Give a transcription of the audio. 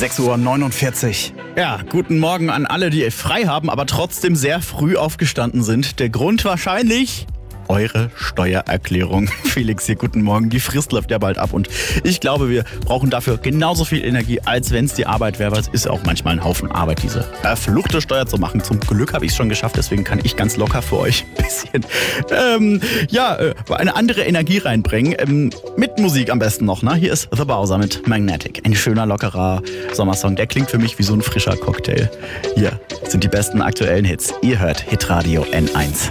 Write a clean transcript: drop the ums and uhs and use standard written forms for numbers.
6:49 Uhr. Ja, guten Morgen an alle, die frei haben, aber trotzdem sehr früh aufgestanden sind. Der Grund wahrscheinlich eure Steuererklärung. Felix hier, guten Morgen. Die Frist läuft ja bald ab und ich glaube, wir brauchen dafür genauso viel Energie, als wenn es die Arbeit wäre, weil es ist auch manchmal ein Haufen Arbeit, diese verfluchte Steuer zu machen. Zum Glück habe ich es schon geschafft, deswegen kann ich ganz locker für euch ein bisschen eine andere Energie reinbringen. Mit Musik am besten noch, ne? Hier ist The Bowser mit Magnetic. Ein schöner, lockerer Sommersong. Der klingt für mich wie so ein frischer Cocktail. Hier sind die besten aktuellen Hits. Ihr hört Hitradio N1.